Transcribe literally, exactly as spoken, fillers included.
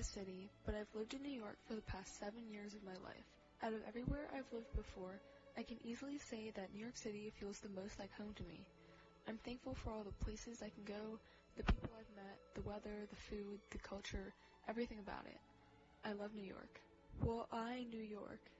city, but I've lived in New York for the past seven years of my life. Out of everywhere I've lived before, I can easily say that New York City feels the most like home to me. I'm thankful for all the places I can go, the people I've met, the weather, the food, the culture, everything about it. I love New York. Well, I, New York,